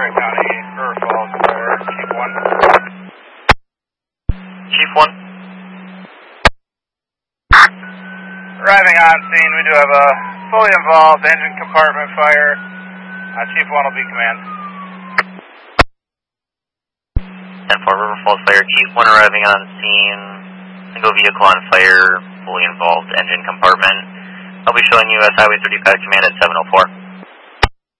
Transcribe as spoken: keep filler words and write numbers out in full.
Craig County, River Falls Fire, Chief one. Chief one. Arriving on scene, we do have a fully involved engine compartment fire. Uh, Chief one will be command. ten four River Falls Fire, Chief one arriving on scene. Single vehicle on fire, fully involved engine compartment. I'll be showing you U S Highway thirty-five command at seven oh four.